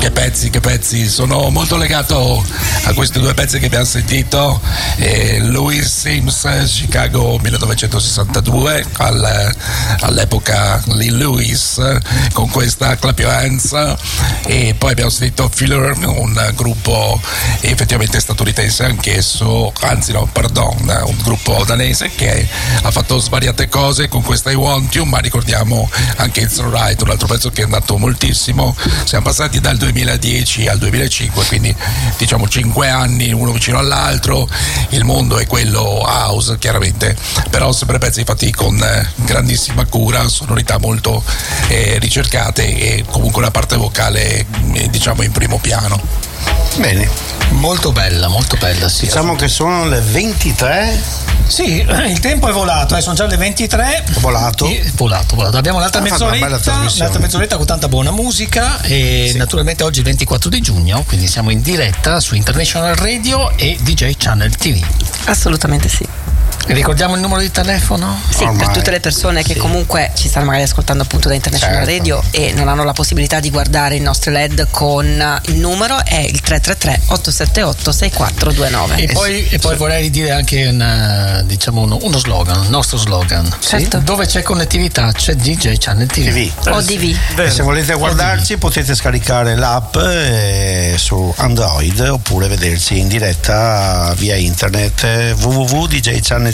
che pezzi, sono molto legato a questi due pezzi che abbiamo sentito, Louis Sims, Chicago 1962, all'epoca Lee Lewis con questa Clap Your Hands, e poi abbiamo sentito Filler, un gruppo effettivamente statunitense anch'esso, un gruppo danese che ha fatto svariate cose con questa I Want You, ma ricordiamo anche It's Alright, un altro pezzo che è andato moltissimo. Siamo passati dal 2010 al 2005, quindi diciamo 5 anni uno vicino all'altro. Il mondo è quello house chiaramente, però sempre pezzi fatti con grandissima cura, sonorità molto ricercate e comunque la parte vocale diciamo in primo piano. Bene, molto bella, sì. Diciamo che sono le 23. Sì, il tempo è volato, sono già le 23. Volato. Abbiamo l'altra mezz'oretta con tanta buona musica e sì. Naturalmente oggi è il 24 di giugno, quindi siamo in diretta su International Radio e DJ Channel TV. Assolutamente sì. Ricordiamo il numero di telefono? Sì, ormai. Per tutte le persone che comunque ci stanno magari ascoltando appunto da International Radio e non hanno la possibilità di guardare i nostri LED con il numero, è il 333-878-6429. E poi vorrei dire anche uno slogan, il nostro slogan. Certo. Sì? Dove c'è connettività c'è DJ Channel TV. O DV. E se volete guardarci potete scaricare l'app su Android oppure vederci in diretta via internet www.djchanneltv.it.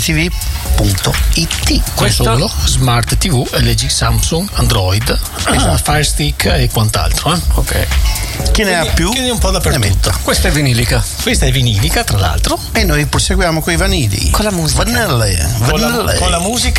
Questo solo Smart TV, LG, Samsung, Android, Fire Stick e quant'altro. Ok. Chi ne ha più? Quindi un po' dappertutto. Questa è vinilica, tra l'altro. E noi proseguiamo con i vanili. Con la musica. Vanille. Con la musica.